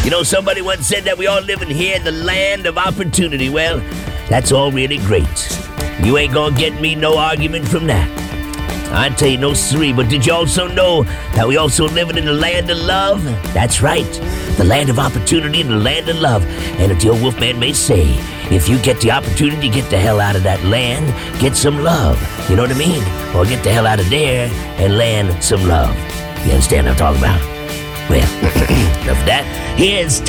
You know, somebody once said that we all living here in the land of opportunity. Well, that's all really great. You ain't gonna get me no argument from that. I tell you, no siree, but did you also know that we also living in the land of love? That's right, the land of opportunity and the land of love. And as the old Wolfman may say, if you get the opportunity to get the hell out of that land, get some love. You know what I mean? Or get the hell out of there and land some love. You understand what I'm talking about? Well, enough of that. Here's